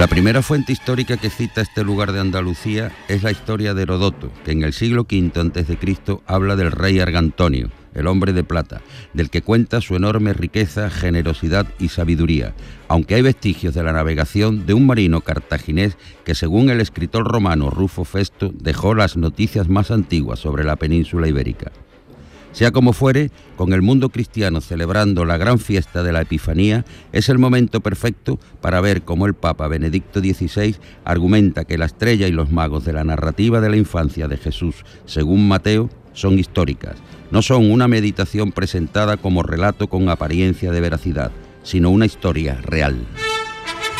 La primera fuente histórica que cita este lugar de Andalucía es la historia de Heródoto, que en el siglo V a.C. habla del rey Argantonio, el hombre de plata, del que cuenta su enorme riqueza, generosidad y sabiduría, aunque hay vestigios de la navegación de un marino cartaginés que, según el escritor romano Rufo Festo, dejó las noticias más antiguas sobre la península ibérica. Sea como fuere, con el mundo cristiano celebrando la gran fiesta de la Epifanía, es el momento perfecto para ver cómo el Papa Benedicto XVI argumenta que la estrella y los magos de la narrativa de la infancia de Jesús, según Mateo, son históricas. No son una meditación presentada como relato con apariencia de veracidad, sino una historia real.